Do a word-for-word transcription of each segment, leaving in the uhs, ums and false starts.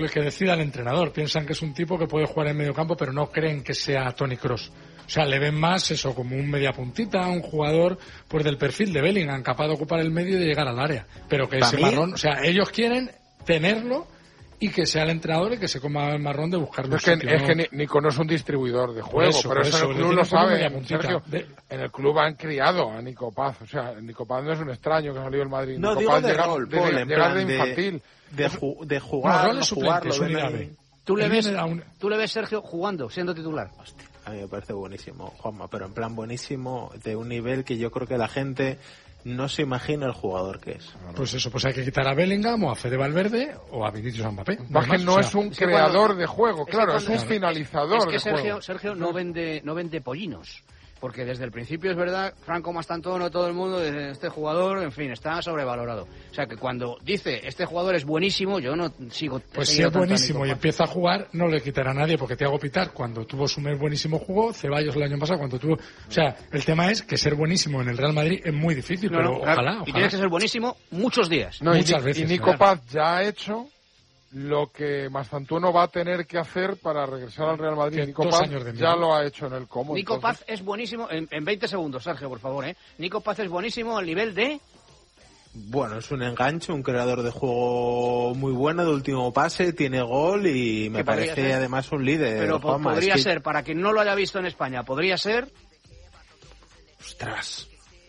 El que decida el entrenador. Piensan que es un tipo que puede jugar en medio campo, pero no creen que sea Toni Kroos. O sea, le ven más eso como un mediapuntita, un jugador pues del perfil de Bellingham, capaz de ocupar el medio y de llegar al área. Pero que ese marrón, o sea, ellos quieren tenerlo y que sea el entrenador y que se coma el marrón de buscarlo. Es que, sitio, es ¿no? que Nico no es un distribuidor de juego, eso, pero eso, eso en el club lo sabe, Sergio. De... En el club han criado a Nico Paz, o sea, Nico Paz no es un extraño que ha salido el Madrid. No, Nico digo Paz de llega, rol, de, Paul, de, en llegar plan de infantil. De, de, ju de jugar, no, no jugar, lo ven ¿Tú le, ves, un... ¿Tú le ves, Sergio, jugando, siendo titular? Hostia, a mí me parece buenísimo, Juanma, pero en plan buenísimo, de un nivel que yo creo que la gente no se imagina el jugador que es. Pues eso, pues hay que quitar a Bellingham o a Fede Valverde o a Vinicius Mbappé. Más que no o sea, es un es creador cuando, de juego, claro, es, es un claro. finalizador es que de Sergio, juego. Sergio no vende, no vende pollinos. Porque desde el principio es verdad, Franco Mastantuono, todo el mundo, este jugador, en fin, está sobrevalorado. O sea que cuando dice, este jugador es buenísimo, yo no sigo... Pues si es buenísimo y empieza a jugar, no le quitará a nadie, porque Thiago Pitar, cuando tuvo su mes buenísimo, jugó, Ceballos el año pasado, cuando tuvo... O sea, el tema es que ser buenísimo en el Real Madrid es muy difícil, no, pero no, ojalá, ojalá. Y tienes que ser buenísimo muchos días. No, Muchas y, veces. Y Nico Paz ya ha hecho lo que Mastantuono va a tener que hacer para regresar al Real Madrid. Nico Paz ya lo ha hecho en el Como. Nico entonces... Paz es buenísimo, en, en veinte segundos, Sergio, por favor, ¿eh? Nico Paz es buenísimo al nivel de... Bueno, es un enganche, un creador de juego muy bueno, de último pase, tiene gol y me parece ser? además un líder. Pero Juanma, podría es que... ser, para quien no lo haya visto en España, podría ser... Ostras.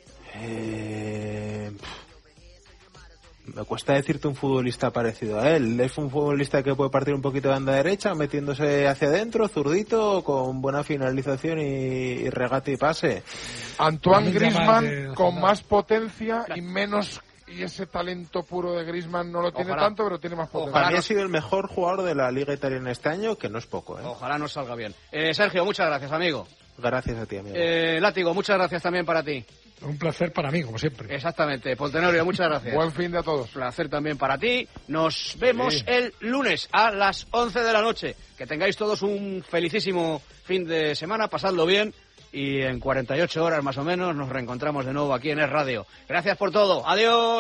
Eh... Me cuesta decirte un futbolista parecido a él. Es un futbolista que puede partir un poquito de banda derecha, metiéndose hacia adentro, zurdito, con buena finalización y, y regate y pase. Antoine Griezmann con más potencia y menos... Y ese talento puro de Griezmann no lo tiene Ojalá. tanto, pero tiene más potencia. Para mí ha sido el mejor jugador de la Liga Italiana este año, que no es poco, ¿eh? Ojalá nos salga bien. Eh, Sergio, muchas gracias, amigo. Gracias a ti, amigo. Eh, Látigo, muchas gracias también para ti. Un placer para mí, como siempre. Exactamente. Poltenorio, muchas gracias. Buen fin de a todos. Placer también para ti. Nos vemos sí. el lunes a las once de la noche. Que tengáis todos un felicísimo fin de semana. Pasadlo bien. Y en cuarenta y ocho horas más o menos nos reencontramos de nuevo aquí en Es Radio. Gracias por todo. Adiós.